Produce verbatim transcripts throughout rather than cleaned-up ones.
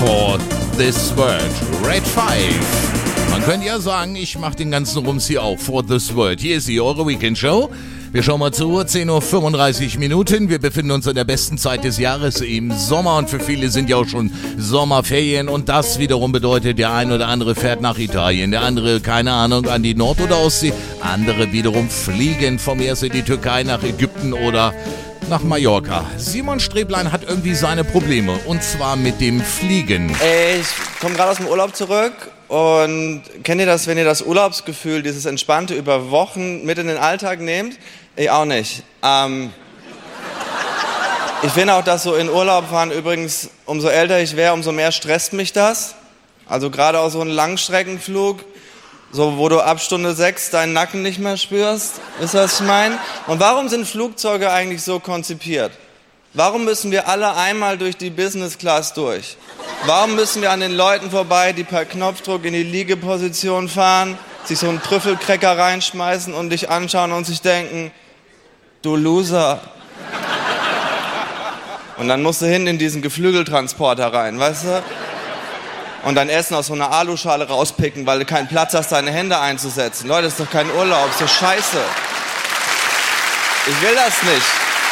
For This World. Red five. Man könnte ja sagen, ich mache den ganzen Rums hier auch. For This World. Hier ist sie, eure Weekend-Show. Wir schauen mal zur Uhr, zehn Uhr fünfunddreißig Minuten. Wir befinden uns in der besten Zeit des Jahres im Sommer und für viele sind ja auch schon Sommerferien und das wiederum bedeutet, der ein oder andere fährt nach Italien, der andere, keine Ahnung, an die Nord- oder Ostsee, andere wiederum fliegen vom erst in die Türkei nach Ägypten oder nach Mallorca. Simon Sträblein hat irgendwie seine Probleme und zwar mit dem Fliegen. Ich komme gerade aus dem Urlaub zurück und kennt ihr das, wenn ihr das Urlaubsgefühl, dieses Entspannte über Wochen mit in den Alltag nehmt? Ich auch nicht. Ähm, ich finde auch, dass so in Urlaub fahren übrigens, umso älter ich wäre, umso mehr stresst mich das. Also gerade auch so ein Langstreckenflug, so wo du ab Stunde sechs deinen Nacken nicht mehr spürst. Wisst ihr, was ich meine? Und warum sind Flugzeuge eigentlich so konzipiert? Warum müssen wir alle einmal durch die Business Class durch? Warum müssen wir an den Leuten vorbei, die per Knopfdruck in die Liegeposition fahren, sich so einen Trüffelcracker reinschmeißen und dich anschauen und sich denken, du Loser. Und dann musst du hin in diesen Geflügeltransporter rein, weißt du? Und dein Essen aus so einer Aluschale rauspicken, weil du keinen Platz hast, deine Hände einzusetzen. Leute, das ist doch kein Urlaub, das ist doch scheiße. Ich will das nicht.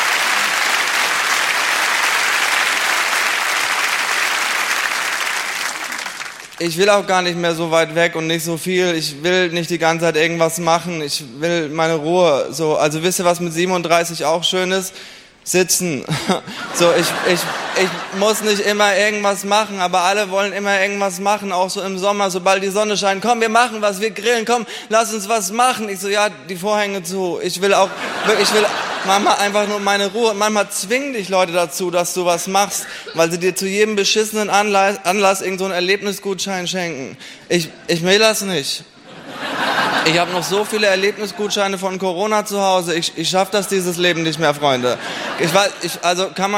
Ich will auch gar nicht mehr so weit weg und nicht so viel. Ich will nicht die ganze Zeit irgendwas machen. Ich will meine Ruhe. So, also wisst ihr, was mit siebenunddreißig auch schön ist? Sitzen. So, ich, ich, ich muss nicht immer irgendwas machen, aber alle wollen immer irgendwas machen, auch so im Sommer, sobald die Sonne scheint. Komm, wir machen was, wir grillen, komm, lass uns was machen. Ich so, ja, die Vorhänge zu. Ich will auch, ich will manchmal einfach nur meine Ruhe. Manchmal zwingen dich Leute dazu, dass du was machst, weil sie dir zu jedem beschissenen Anlass, Anlass irgend so einen Erlebnisgutschein schenken. Ich, ich will das nicht. Ich habe noch so viele Erlebnisgutscheine von Corona zu Hause. Ich, ich schaffe das dieses Leben nicht mehr, Freunde. Ich weiß, ich, also kann man